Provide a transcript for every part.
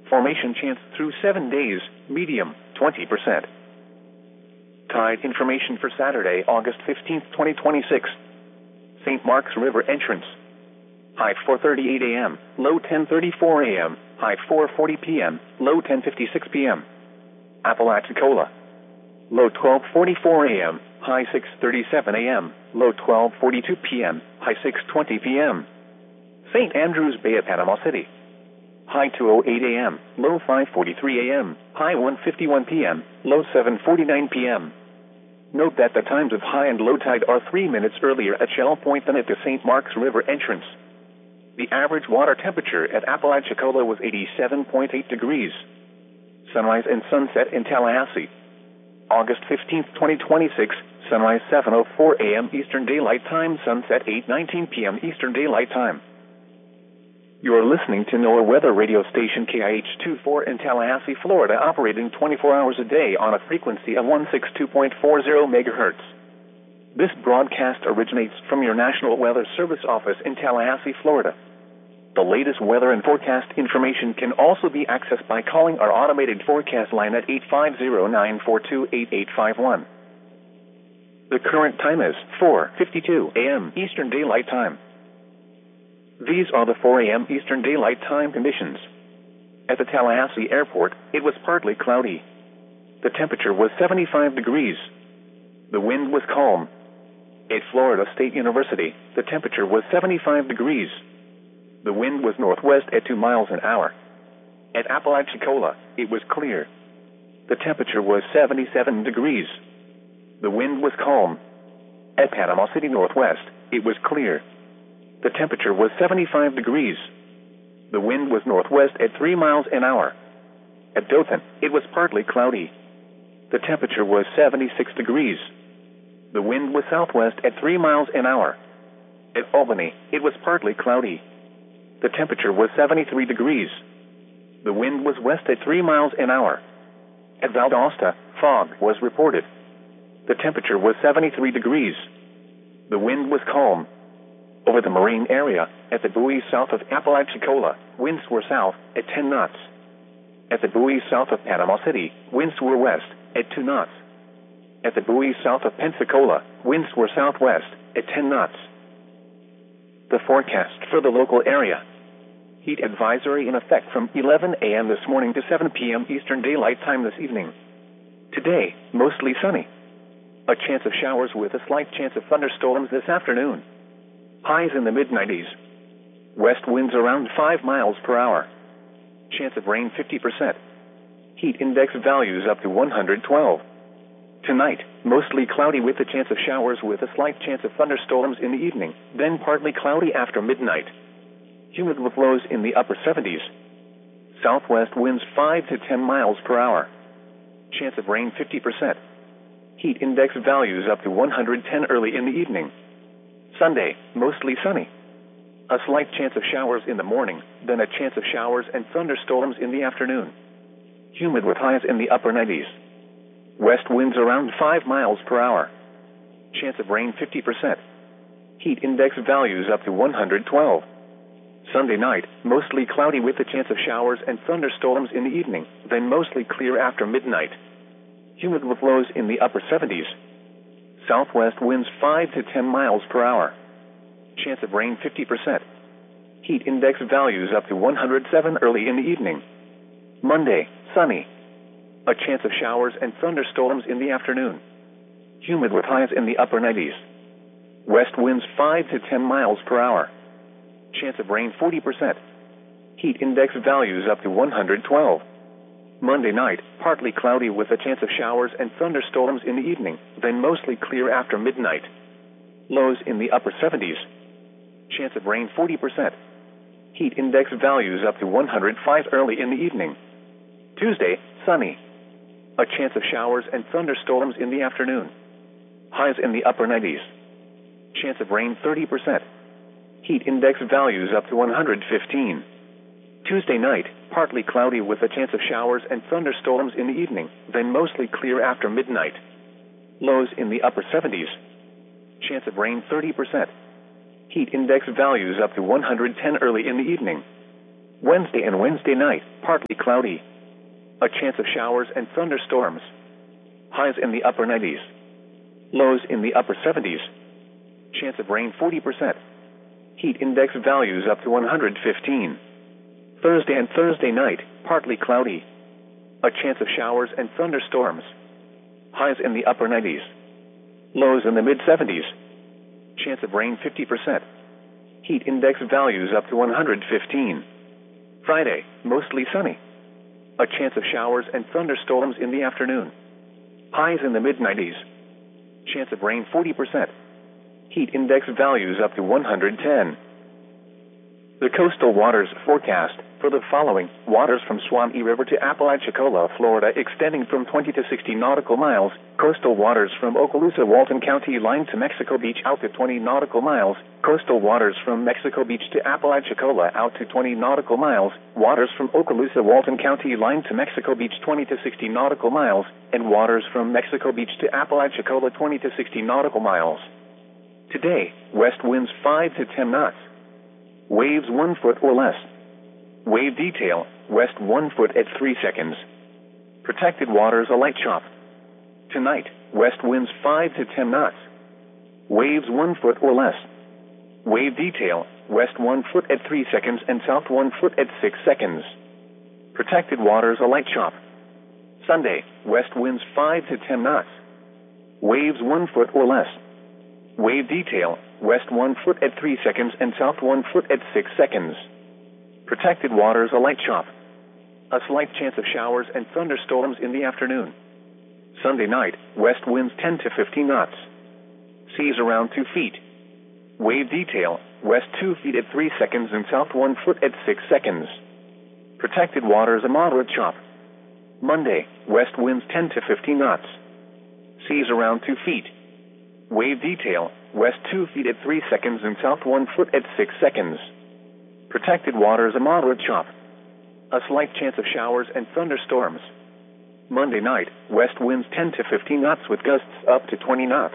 Formation chance through 7 days, medium, 20%. Tide information for Saturday, August 15, 2026. St. Mark's River entrance. High 4:38 a.m., low 10:34 a.m., high 4:40 p.m., low 10:56 p.m. Apalachicola. Low 12:44 a.m., high 6:37 a.m., low 12:42 p.m., high 6:20 p.m. St. Andrews Bay at Panama City. High 2:08 a.m., low 5:43 a.m., high 1:51 p.m., low 7:49 p.m. Note that the times of high and low tide are 3 minutes earlier at Shell Point than at the St. Mark's River entrance. The average water temperature at Apalachicola was 87.8 degrees. Sunrise and sunset in Tallahassee. August 15, 2026, sunrise 7:04 a.m. Eastern Daylight Time, sunset 8:19 p.m. Eastern Daylight Time. You are listening to NOAA weather radio station KIH-24 in Tallahassee, Florida, operating 24 hours a day on a frequency of 162.40 megahertz. This broadcast originates from your National Weather Service office in Tallahassee, Florida. The latest weather and forecast information can also be accessed by calling our automated forecast line at 850-942-8851. The current time is 4:52 a.m. Eastern Daylight Time. These are the 4 a.m. Eastern Daylight Time conditions. At the Tallahassee Airport, it was partly cloudy. The temperature was 75 degrees. The wind was calm. At Florida State University, the temperature was 75 degrees. The wind was northwest at 2 miles an hour. At Apalachicola, it was clear. The temperature was 77 degrees. The wind was calm. At Panama City Northwest, it was clear. The temperature was 75 degrees. The wind was northwest at 3 miles an hour. At Dothan, it was partly cloudy. The temperature was 76 degrees. The wind was southwest at 3 miles an hour. At Albany, it was partly cloudy. The temperature was 73 degrees. The wind was west at 3 miles an hour. At Valdosta, fog was reported. The temperature was 73 degrees. The wind was calm. Over the marine area, at the buoys south of Apalachicola, winds were south at 10 knots. At the buoys south of Panama City, winds were west at 2 knots. At the buoys south of Pensacola, winds were southwest at 10 knots. The forecast for the local area. Heat advisory in effect from 11 a.m. this morning to 7 p.m. Eastern Daylight Time this evening. Today, mostly sunny. A chance of showers with a slight chance of thunderstorms this afternoon. Highs in the mid-90s. West winds around 5 miles per hour. Chance of rain 50%. Heat index values up to 112. Tonight, mostly cloudy with a chance of showers with a slight chance of thunderstorms in the evening, then partly cloudy after midnight. Humid with lows in the upper 70s. Southwest winds 5 to 10 miles per hour. Chance of rain 50%. Heat index values up to 110 early in the evening. Sunday, mostly sunny. A slight chance of showers in the morning, then a chance of showers and thunderstorms in the afternoon. Humid with highs in the upper 90s. West winds around 5 miles per hour. Chance of rain 50%. Heat index values up to 112. Sunday night, mostly cloudy with a chance of showers and thunderstorms in the evening, then mostly clear after midnight. Humid with lows in the upper 70s. Southwest winds 5 to 10 miles per hour. Chance of rain 50%. Heat index values up to 107 early in the evening. Monday, sunny. A chance of showers and thunderstorms in the afternoon. Humid with highs in the upper 90s. West winds 5 to 10 miles per hour. Chance of rain 40%. Heat index values up to 112. Monday night, partly cloudy with a chance of showers and thunderstorms in the evening, then mostly clear after midnight. Lows in the upper 70s. Chance of rain 40%. Heat index values up to 105 early in the evening. Tuesday, sunny. A chance of showers and thunderstorms in the afternoon. Highs in the upper 90s. Chance of rain 30%. Heat index values up to 115. Tuesday night, partly cloudy with a chance of showers and thunderstorms in the evening, then mostly clear after midnight. Lows in the upper 70s. Chance of rain 30%. Heat index values up to 110 early in the evening. Wednesday and Wednesday night, partly cloudy. A chance of showers and thunderstorms. Highs in the upper 90s. Lows in the upper 70s. Chance of rain 40%. Heat index values up to 115. Thursday and Thursday night, partly cloudy. A chance of showers and thunderstorms. Highs in the upper 90s. Lows in the mid-70s. Chance of rain 50%. Heat index values up to 115. Friday, mostly sunny. A chance of showers and thunderstorms in the afternoon. Highs in the mid-90s. Chance of rain 40%. Heat index values up to 110. The coastal waters forecast for the following: waters from Suwannee River to Apalachicola, Florida, extending from 20 to 60 nautical miles. Coastal waters from Okaloosa, Walton County line to Mexico Beach out to 20 nautical miles. Coastal waters from Mexico Beach to Apalachicola out to 20 nautical miles. Waters from Okaloosa, Walton County line to Mexico Beach 20 to 60 nautical miles. And waters from Mexico Beach to Apalachicola 20 to 60 nautical miles. Today, west winds 5 to 10 knots. Waves 1 foot or less. Wave detail, west 1 foot at 3 seconds. Protected waters a light chop. Tonight, west winds 5 to 10 knots. Waves 1 foot or less. Wave detail, west 1 foot at 3 seconds and south 1 foot at 6 seconds. Protected waters a light chop. Sunday, west winds 5 to 10 knots. Waves 1 foot or less. Wave detail, west 1 foot at 3 seconds and south 1 foot at 6 seconds. Protected waters a light chop. A slight chance of showers and thunderstorms in the afternoon. Sunday night, west winds 10 to 15 knots. Seas around 2 feet. Wave detail, west 2 feet at 3 seconds and south 1 foot at 6 seconds. Protected waters a moderate chop. Monday, west winds 10 to 15 knots. Seas around 2 feet. Wave detail, west 2 feet at 3 seconds and south 1 foot at 6 seconds. Protected waters a moderate chop. A slight chance of showers and thunderstorms. Monday night, west winds 10 to 15 knots with gusts up to 20 knots.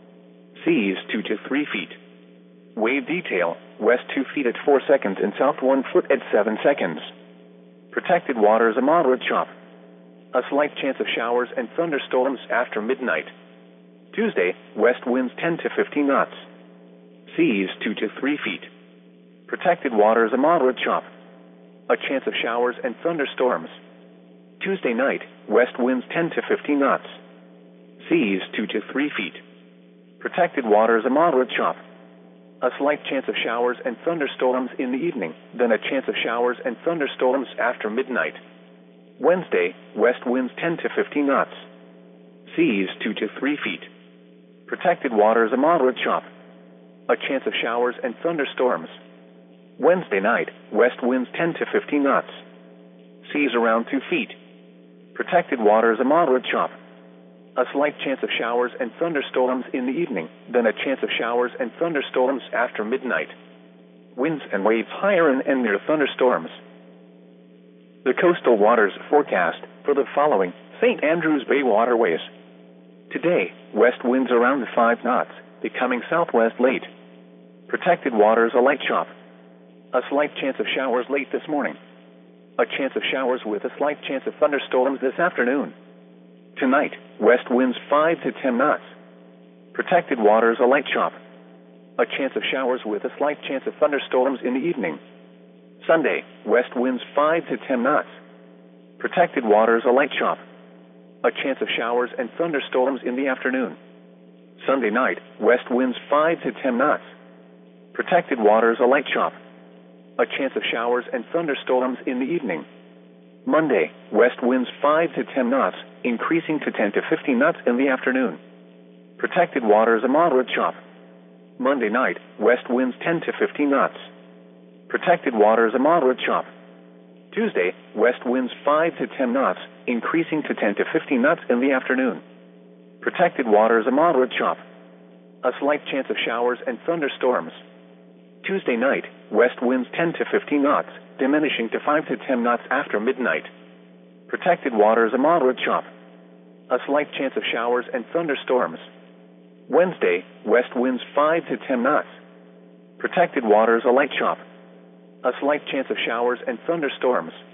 Seas 2 to 3 feet. Wave detail, west 2 feet at 4 seconds and south 1 foot at 7 seconds. Protected waters a moderate chop. A slight chance of showers and thunderstorms after midnight. Tuesday, west winds 10 to 15 knots. Seas 2 to 3 feet. Protected waters a moderate chop. A chance of showers and thunderstorms. Tuesday night, west winds 10 to 15 knots. Seas 2 to 3 feet. Protected waters a moderate chop. A slight chance of showers and thunderstorms in the evening, then a chance of showers and thunderstorms after midnight. Wednesday, west winds 10 to 15 knots. Seas 2 to 3 feet. Protected waters a moderate chop. A chance of showers and thunderstorms. Wednesday night, west winds 10 to 15 knots. Seas around 2 feet. Protected waters a moderate chop. A slight chance of showers and thunderstorms in the evening, then a chance of showers and thunderstorms after midnight. Winds and waves higher and near thunderstorms. The coastal waters forecast for the following: St. Andrews Bay waterways. Today, west winds around 5 knots, becoming southwest late. Protected waters a light chop. A slight chance of showers late this morning. A chance of showers with a slight chance of thunderstorms this afternoon. Tonight, west winds 5 to 10 knots. Protected waters a light chop. A chance of showers with a slight chance of thunderstorms in the evening. Sunday, west winds 5 to 10 knots. Protected waters a light chop. A chance of showers and thunderstorms in the afternoon. Sunday night, west winds 5 to 10 knots. Protected waters a light chop. A chance of showers and thunderstorms in the evening. Monday, west winds 5 to 10 knots, increasing to 10 to 15 knots in the afternoon. Protected waters a moderate chop. Monday night, west winds 10 to 15 knots. Protected waters a moderate chop. Tuesday, west winds 5 to 10 knots, increasing to 10 to 15 knots in the afternoon. Protected waters a moderate chop. A slight chance of showers and thunderstorms. Tuesday night, west winds 10 to 15 knots, diminishing to 5 to 10 knots after midnight. Protected waters a moderate chop. A slight chance of showers and thunderstorms. Wednesday, west winds 5 to 10 knots. Protected waters a light chop. A slight chance of showers and thunderstorms.